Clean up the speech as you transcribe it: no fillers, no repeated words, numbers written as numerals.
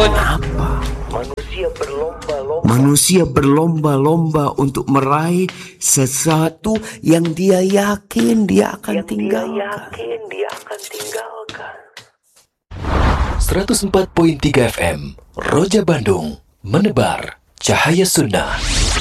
Kenapa? Manusia berlomba-lomba untuk meraih sesuatu yang dia yakin dia akan tinggalkan. 104.3 FM Roja Bandung, menebar cahaya sunnah.